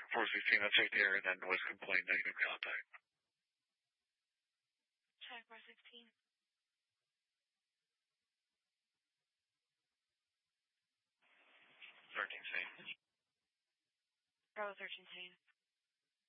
416, that's right there, and then was complaint negative contact. Check 416. Starting scene. Bravo 13 scene.